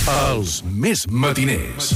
Els més matiners.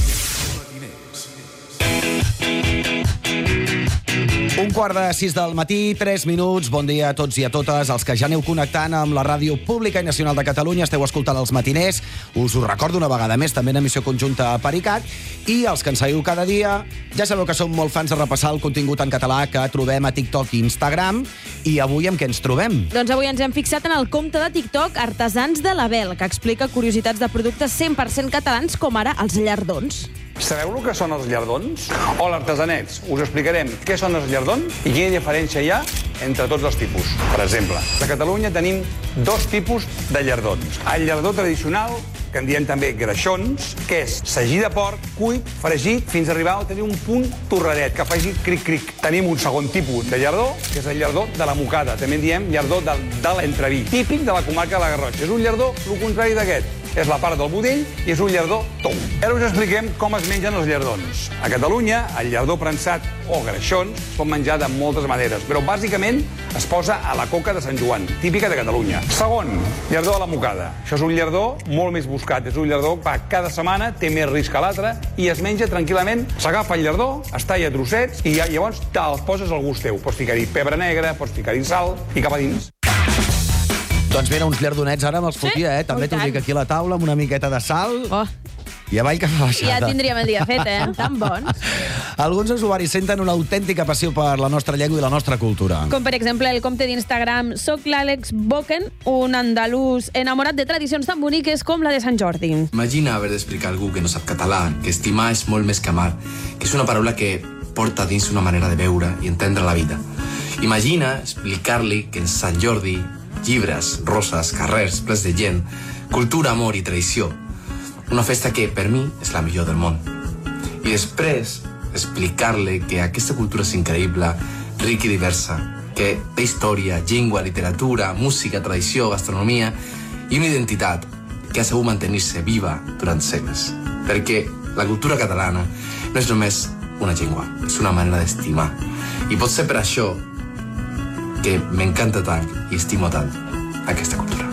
5:15 del matí, 3 minuts. Bon dia a tots i a totes. Els que ja aneu connectant amb la ràdio pública i nacional de Catalunya, esteu escoltant Els Matiners. Us ho recordo una vegada més, també en emissió conjunta a Paricat. I els que ens seguiu cada dia, ja sabeu que som molt fans de repassar el contingut en català que trobem a TikTok i Instagram. I avui amb què ens trobem? Doncs avui ens hem fixat en el compte de TikTok Artesans de Label, que explica curiositats de productes 100% catalans, com ara els llardons. Sabeu el que són els llardons? O l'artesanets. Us explicarem què són els llardons i quina diferència hi ha entre tots els tipus. Per exemple, a Catalunya tenim dos tipus de llardons. El llardó tradicional, que en diem també greixons, que és sagí de porc, cuit, fregit, fins a arribar a tenir un punt torradet, que faci cric-cric. Tenim un segon tipus de llardó, que és el llardó de la mocada. També en diem llardó de l'entreví, típic de la comarca de la Garrotxa. És un llardó, el contrari d'aquest. És la part del budell i és un llardó tou. Ara us expliquem com es mengen els llardons. A Catalunya, el llardó prensat o greixons es pot menjar de moltes maneres, però bàsicament es posa a la coca de Sant Joan, típica de Catalunya. Segon, llardó a la mocada. Això és un llardó molt més buscat. És un llardó que cada setmana té més risc que l'altre i es menja tranquil·lament. S'agafa el llardó, es talla a trossets i llavors te'l poses al gust teu. Pots ficar-hi pebre negre, pots ficar-hi sal i cap a dins. Doncs mira, uns llardonets ara me'ls fotia, eh? També t'ho dic aquí a la taula, amb una miqueta de sal. Oh. I avall que fa baixada. Ja tindríem el dia fet, Tan bons. Alguns usuaris senten una autèntica passió per la nostra llengua i la nostra cultura. Com, per exemple, el compte d'Instagram Soc l'Àlex Boken, un andalús enamorat de tradicions tan boniques com la de Sant Jordi. Imagina haver d'explicar a algú que no sap català, que estimar és molt més que amar, que és una paraula que porta dins una manera de veure i entendre la vida. Imagina explicar-li que en Sant Jordi llibres, roses, carrers, plens de gent, cultura, amor i tradició. Una festa que, per mi, és la millor del món. I després, explicar-li que aquesta cultura és increïble, rica i diversa, que té història, llengua, literatura, música, tradició, gastronomia i una identitat que ha sabut mantenir-se viva durant segles. Perquè la cultura catalana no és només una llengua, és una manera d'estimar. I pot ser per això que m'encanta tant i estimo tant aquesta cultura.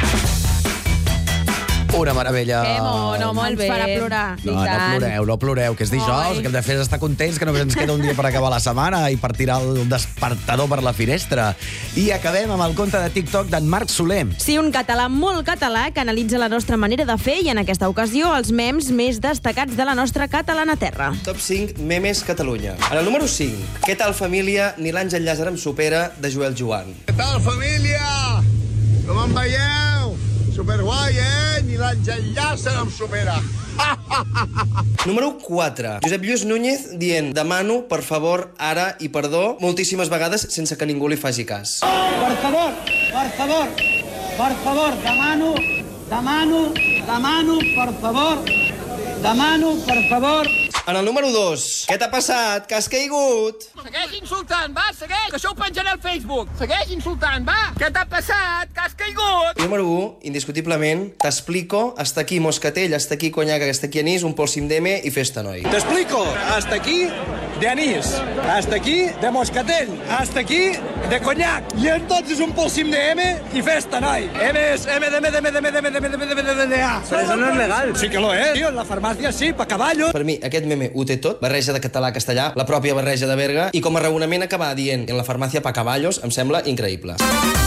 Una meravella. Que mono, molt bé. Ens farà plorar. No ploreu, que és dijous, que hem de fer estar contents, que només ens queda un dia per acabar la setmana i per tirar el despertador per la finestra. I acabem amb el compte de TikTok d'en Marc Soler. Sí, un català molt català que analitza la nostra manera de fer i en aquesta ocasió els memes més destacats de la nostra catalana terra. Top 5 memes Catalunya. En el número 5, Què tal família? Ni l'Àngel Llàzer em supera, de Joel Joan. Què tal família? Com em veieu? Superguai, Ni l'Àngel Llàzer em supera. Número 4. Josep Lluís Núñez dient demano, per favor, ara i perdó moltíssimes vegades sense que ningú li faci cas. Per favor, per favor. En el número 2. Què t'ha passat? Que has caigut? Segueix insultant, va, segueix, que això ho penjaré al Facebook. Segueix insultant, va. Què t'ha passat? Que has caigut? Número 1, indiscutiblement, t'explico, hasta aquí moscatell, hasta aquí conyaca, hasta aquí anís, un polsim d'eme i festa, noi. Te explico, hasta aquí de anís, hasta aquí de moscatell, hasta aquí de conyac, y entonces un polsim de M y festa, noi. M es M de A. Pero eso no es legal. Sí que lo es, tío, en la farmacia sí, pa caballos. Per mi, aquest meme ho té tot, barreja de català a castellà, la pròpia barreja de Berga, i com a raonament acabar dient en la farmàcia pa caballos em sembla increïble.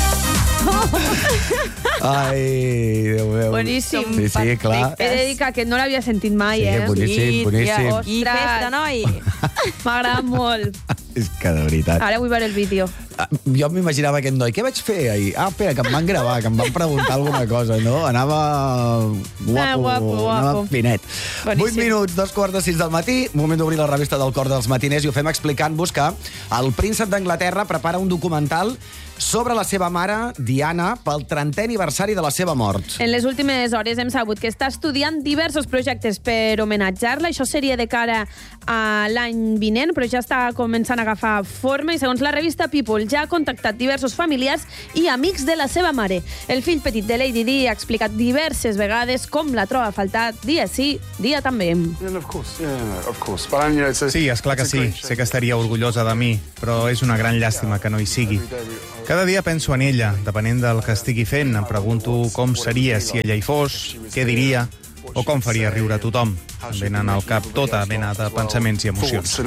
Ai, Déu meu. Boníssim. Sí, clar. He de dir que aquest no l'havia sentit mai, Sí, boníssim. I festa, noi. M'ha agradat molt. És que de veritat. Ara vull veure el vídeo. Jo m'imaginava aquest noi. Què vaig fer ahir? Ah, espera, que em van gravar, que em van preguntar alguna cosa, no? Anava guapo. Anava finet. Boníssim. 8 minuts, 2:15 del matí, moment d'obrir la revista del Cor dels Matiners, i ho fem explicant-vos que el príncep d'Anglaterra prepara un documental sobre la seva mare, Diana, pel 30è aniversari de la seva mort. En les últimes hores hem sabut que està estudiant diversos projectes per homenatjar-la. Això seria de cara a l'any vinent, però ja està començant a agafar forma i, segons la revista People, ja ha contactat diversos familiars i amics de la seva mare. El fill petit de Lady Di ha explicat diverses vegades com la troba a faltar dia sí, dia també. Sí, esclar que sí. Sé que estaria orgullosa de mi, però és una gran llàstima que no hi sigui. Cada dia penso en ella, depenent del que estigui fent. Em pregunto com seria si ella hi fos, què diria, O com faria riure a tothom. Em venen al cap tota mena de pensaments i emocions.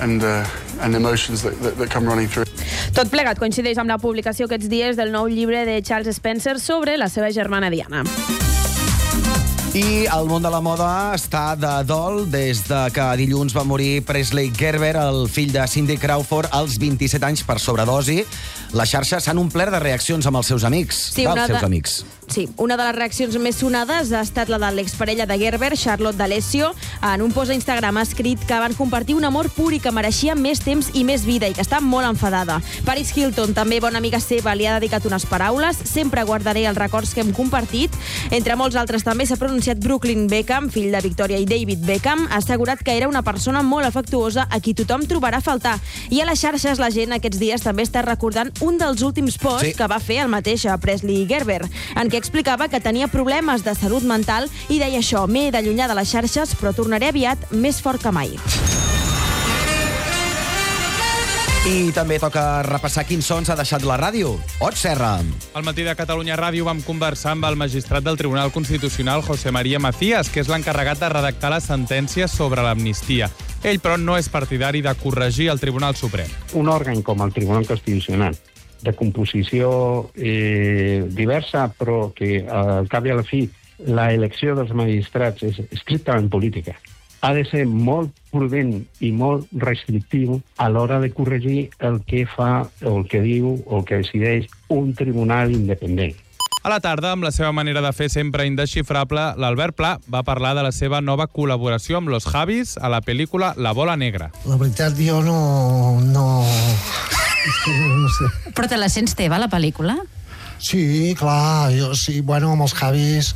Tot plegat coincideix amb la publicació aquests dies del nou llibre de Charles Spencer sobre la seva germana Diana. I el món de la moda està de dol des de que dilluns va morir Presley Gerber, el fill de Cindy Crawford, als 27 anys per sobredosi. Les xarxes s'han omplert de reaccions amb els seus amics. Sí, una de les reaccions més sonades ha estat la de l'exparella de Gerber, Charlotte D'Alessio. En un post a Instagram ha escrit que van compartir un amor pur i que mereixia més temps i més vida i que està molt enfadada. Paris Hilton, també bona amiga seva, li ha dedicat unes paraules. Sempre guardaré els records que hem compartit. Entre molts altres també s'ha pronunciat Brooklyn Beckham, fill de Victoria i David Beckham. Ha assegurat que era una persona molt afectuosa a qui tothom trobarà a faltar. I a les xarxes la gent aquests dies també està recordant un dels últims posts que va fer el mateix a Presley Gerber, en què explicava que tenia problemes de salut mental i deia això: m'he d'allunyar de les xarxes, però tornaré aviat més fort que mai. I també toca repassar quins sons ha deixat la ràdio. Ot, Serra. Al matí de Catalunya Ràdio vam conversar amb el magistrat del Tribunal Constitucional, José María Macías, que és l'encarregat de redactar la sentència sobre l'amnistia. Ell, però, no és partidari de corregir el Tribunal Suprem. Un òrgan com el Tribunal Constitucional, de composició diversa, però que al cap i a la fi la elecció dels magistrats és estrictament política, ha de ser molt prudent i molt restrictiu a l'hora de corregir el que fa, o el que diu, o el que decideix un tribunal independent. A la tarda, amb la seva manera de fer sempre indesxifrable, l'Albert Pla va parlar de la seva nova col·laboració amb Los Javis a la pel·lícula La Bola Negra. La veritat, jo no sé. Però te la sents teva, la pel·lícula? Sí, clar, jo sí, bueno, amb els Javis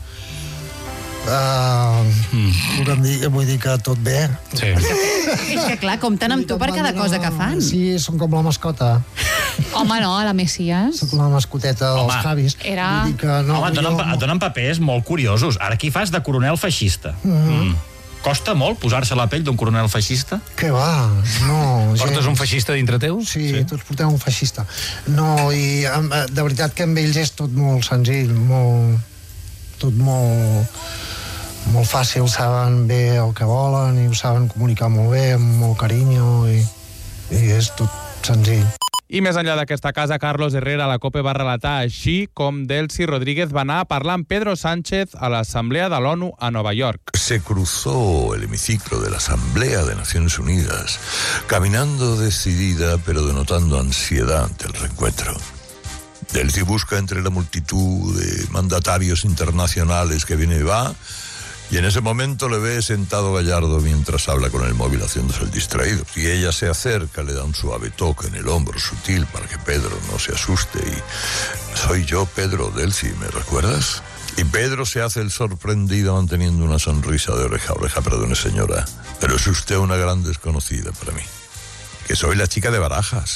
vull dir que tot bé. Sí. És que clar, compten amb tu per cada cosa que fan. Sí, són com la mascota. Home, no, la Messias. Soc la mascoteta dels Javis. Era... Et donen papers molt curiosos. Ara aquí fas de coronel feixista. Costa molt posar-se a la pell d'un coronel feixista? Què va? No. Portes un feixista dintre teu? Sí, tots portem un feixista. No, i de veritat que amb ells és tot molt senzill, tot molt fàcil, saben bé el que volen i ho saben comunicar molt bé, amb molt carinyo, i és tot senzill. I més enllà d'aquesta casa, Carlos Herrera a la COPE va relatar així com Delcy Rodríguez va anar a parlar amb Pedro Sánchez a l'Assemblea de l'ONU a Nova York. Se cruzó el hemiciclo de la Asamblea de Naciones Unidas, caminando decidida pero denotando ansiedad ante el reencuentro. Delcy busca entre la multitud de mandatarios internacionales que viene y va, y en ese momento le ve sentado Gallardo mientras habla con el móvil haciéndose el distraído. Y ella se acerca, le da un suave toque en el hombro sutil para que Pedro no se asuste y... Soy yo, Pedro, Delcy, ¿me recuerdas? Y Pedro se hace el sorprendido manteniendo una sonrisa de oreja a oreja. Perdone, señora, pero es usted una gran desconocida para mí. Que soy la chica de Barajas.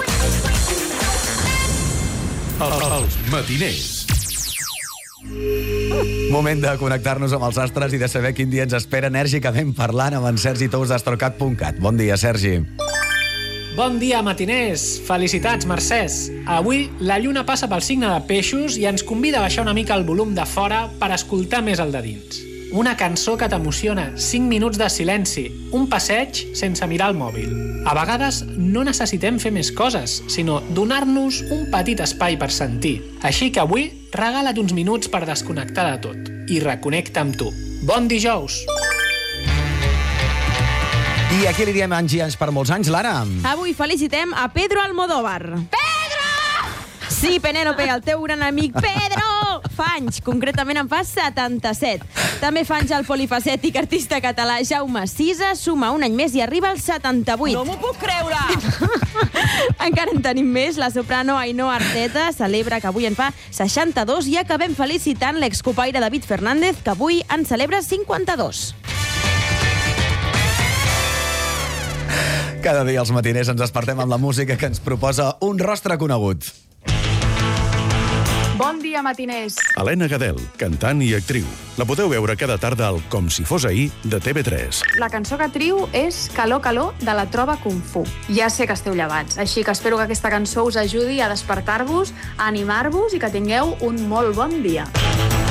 Els matiners. Moment de connectar-nos amb els astres i de saber quin dia ens espera enèrgicament parlant amb en Sergi Tous d'Astrocat.cat. Bon dia, Sergi. Bon dia, matiners. Felicitats, Mercès. Avui la lluna passa pel signe de Peixos i ens convida a baixar una mica el volum de fora per escoltar més el de dins. Una cançó que t'emociona, 5 minuts de silenci, un passeig sense mirar el mòbil. A vegades no necessitem fer més coses, sinó donar-nos un petit espai per sentir. Així que avui regala't uns minuts per desconnectar de tot i reconnecta amb tu. Bon dijous! I aquí li diem Angie Anys per molts anys, Lara. Avui felicitem a Pedro Almodóvar. Pedro! Sí, Penélope, el teu gran amic Pedro! Fa anys, concretament en fa 77. També fa anys el polifacètic artista català Jaume Sisa, suma un any més i arriba als 78. No m'ho puc creure! Encara en tenim més. La soprano Ainhoa Arteta celebra que avui en fa 62 i acabem felicitant l'excopaire David Fernández, que avui en celebra 52. Cada dia als matiners ens despertem amb la música que ens proposa un rostre conegut. Bon dia, matiners. Helena Gadel, cantant i actriu. La podeu veure cada tarda al Com si fos ahir de TV3. La cançó que triu és Calor, calor, de la Trova Kung Fu. Ja sé que esteu llevats, així que espero que aquesta cançó us ajudi a despertar-vos, a animar-vos i que tingueu un molt bon dia.